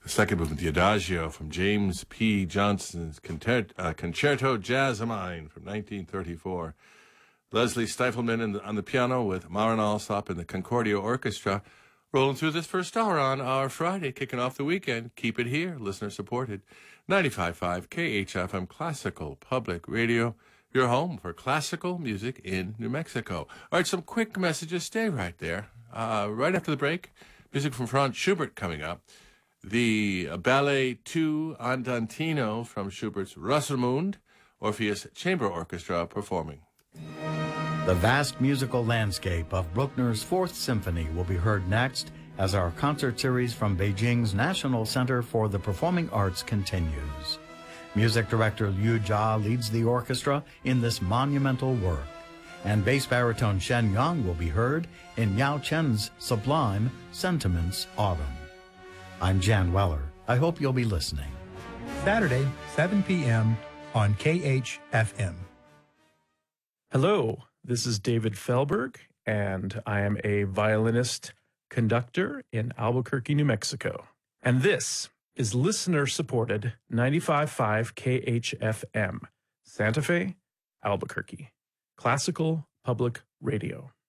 The second movement, the Adagio from James P. Johnson's Concerto Jazzermine from 1934. Leslie Stifelman on the piano with Maren Alsop and the Concordia Orchestra. Rolling through this first hour on our Friday, kicking off the weekend. Keep it here, listener-supported. 95.5 KHFM Classical Public Radio, your home for classical music in New Mexico. All right, some quick messages. Stay right there. Right after the break, music from Franz Schubert coming up. The Ballet 2 Andantino from Schubert's Wassermund Orpheus Chamber Orchestra performing. The vast musical landscape of Bruckner's Fourth Symphony will be heard next as our concert series from Beijing's National Center for the Performing Arts continues. Music director Liu Jia leads the orchestra in this monumental work, and bass baritone Shen Yang will be heard in Yao Chen's sublime Sentiments Autumn. I'm Jan Weller. I hope you'll be listening. Saturday, 7 p.m. on KHFM. Hello, this is David Felberg, and I am a violinist conductor in Albuquerque, New Mexico. And this is listener-supported 95.5 KHFM, Santa Fe, Albuquerque, Classical Public Radio.